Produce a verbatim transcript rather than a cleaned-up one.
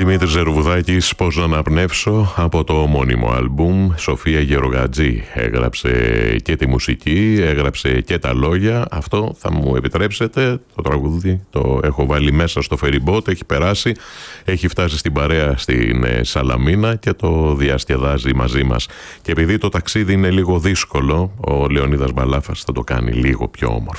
Δημήτρης Ζερβουδάκης, «Πώς να αναπνεύσω», από το μόνιμο άλμπουμ. Σοφία Γερογατζή έγραψε και τη μουσική, έγραψε και τα λόγια. Αυτό θα μου επιτρέψετε, το τραγούδι το έχω βάλει μέσα στο φεριμπότ, έχει περάσει, έχει φτάσει στην παρέα στην Σαλαμίνα και το διασκεδάζει μαζί μας. Και επειδή το ταξίδι είναι λίγο δύσκολο, ο Λεωνίδας Μπαλάφας θα το κάνει λίγο πιο όμορφο.